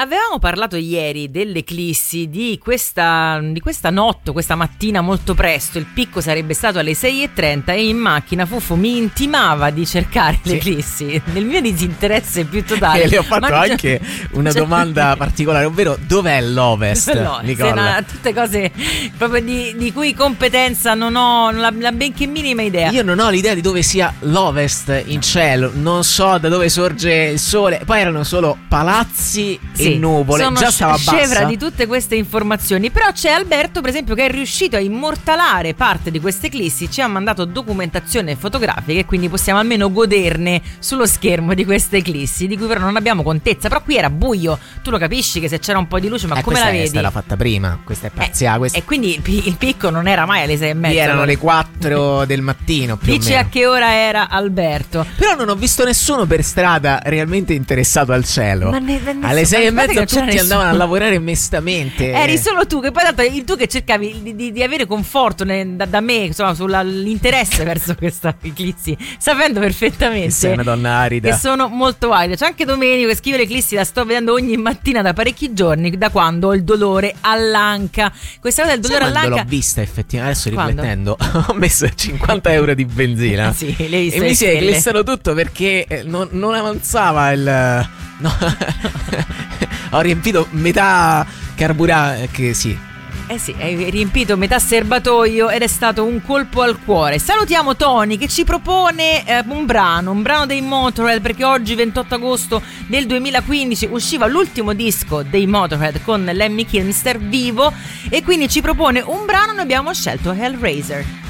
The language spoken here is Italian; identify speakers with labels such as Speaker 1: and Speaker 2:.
Speaker 1: Avevamo parlato ieri dell'eclissi di questa notte, questa mattina molto presto. Il picco sarebbe stato alle 6:30 e in macchina Fuffo mi intimava di cercare l'eclissi. Nel mio disinteresse più totale.
Speaker 2: E le ho fatto anche una domanda particolare, ovvero dov'è l'Ovest, Nicola?
Speaker 1: Tutte cose proprio di cui competenza non ho la benché minima idea.
Speaker 2: Io non ho l'idea di dove sia l'Ovest in cielo, non so da dove sorge il sole. Poi erano solo palazzi e nuvole.
Speaker 1: Sono
Speaker 2: già stava
Speaker 1: scevra
Speaker 2: bassa
Speaker 1: di tutte queste informazioni. Però c'è Alberto, per esempio, che è riuscito a immortalare parte di queste eclissi. Ci ha mandato documentazione fotografica e quindi possiamo almeno goderne sullo schermo di queste eclissi, di cui però non abbiamo contezza. Però qui era buio, tu lo capisci che se c'era un po' di luce, ma come la vedi?
Speaker 2: Questa era fatta prima, questa è parziale.
Speaker 1: E quindi il picco non era mai alle 6:30.
Speaker 2: Lì erano le 4 del mattino più
Speaker 1: Dici
Speaker 2: o meno.
Speaker 1: a che ora era Alberto?
Speaker 2: Però non ho visto nessuno per strada realmente interessato al cielo. Alle 6:30 tutti andavano a lavorare mestamente.
Speaker 1: Eri solo tu, che poi tanto tu che cercavi di avere conforto da me, insomma, sull'interesse verso questa eclissi, sapendo perfettamente
Speaker 2: che sei una donna arida,
Speaker 1: che sono molto arida. C'è anche Domenico che scrive: l'eclissi la sto vedendo ogni mattina da parecchi giorni, da quando ho il dolore all'anca. Questa cosa del dolore all'anca
Speaker 2: l'ho vista effettivamente, adesso riflettendo ho messo 50 euro di benzina
Speaker 1: sì, l'hai visto,
Speaker 2: e mi si è eclissato tutto perché non avanzava il ho riempito metà carburante, che sì.
Speaker 1: Sì, hai riempito metà serbatoio ed è stato un colpo al cuore. Salutiamo Tony che ci propone un brano dei Motorhead, perché oggi 28 agosto del 2015 usciva l'ultimo disco dei Motorhead con Lemmy Kilmister vivo, e quindi ci propone un brano. Noi abbiamo scelto Hellraiser.